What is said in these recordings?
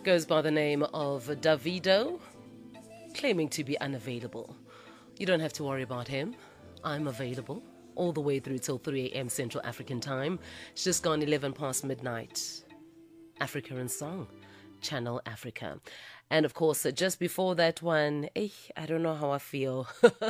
Goes by the name of Davido, claiming to be unavailable. You don't have to worry about him. I'm available all the way through till 3 a.m. Central African time. It's just gone 11 past midnight. Africa in Song, Channel Africa. And of course, just before that one, I don't know how I feel.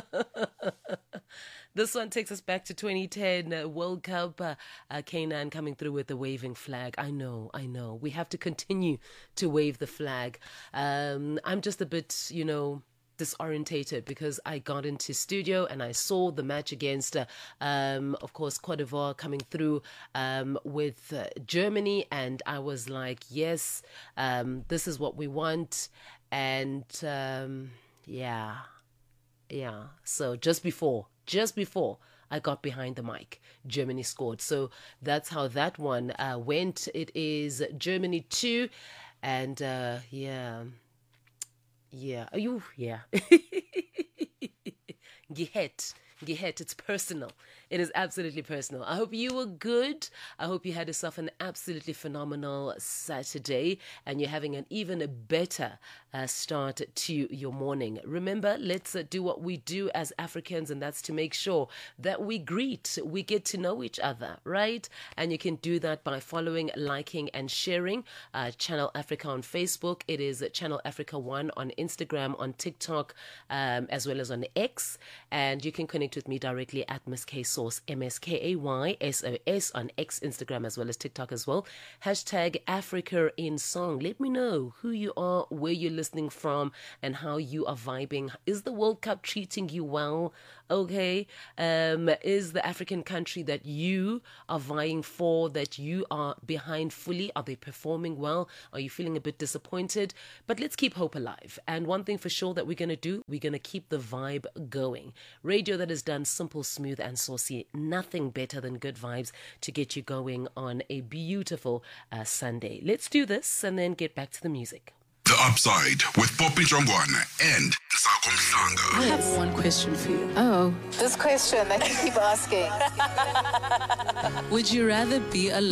This one takes us back to 2010 World Cup. Canaan coming through with the waving flag. I know. We have to continue to wave the flag. I'm just a bit, disorientated because I got into studio and I saw the match against, of course, Cote d'Ivoire coming through with Germany. And I was like, yes, this is what we want. And yeah. So just before I got behind the mic, Germany scored. So that's how that one went. It is Germany 2. And yeah. Gehet, it's personal. It is absolutely personal. I hope you were good. I hope you had yourself an absolutely phenomenal Saturday and you're having an even better start to your morning. Remember, let's do what we do as Africans, and that's to make sure that we get to know each other, right? And you can do that by following, liking, and sharing Channel Africa on Facebook. It is Channel Africa 1 on Instagram, on TikTok, as well as on X. And you can connect with me directly at Miss K Sauce, MSKAYSOS on X, Instagram, as well as TikTok as well. Hashtag Africa in Song. Let me know who you are, where you're listening from, and how you are vibing. Is the World Cup treating you well? Okay. Is the African country that you are vying for, that you are behind fully, are they performing well? Are you feeling a bit disappointed? But let's keep hope alive. And one thing for sure that we're going to do, we're going to keep the vibe going. Radio that is done simple, smooth, and saucy. Nothing better than good vibes to get you going on a beautiful Sunday. Let's do this and then get back to the music. The Upside with Poppy Jongwana and Sako Mhlanga. I have one question for you. Oh. This question that you keep asking. Would you rather be alone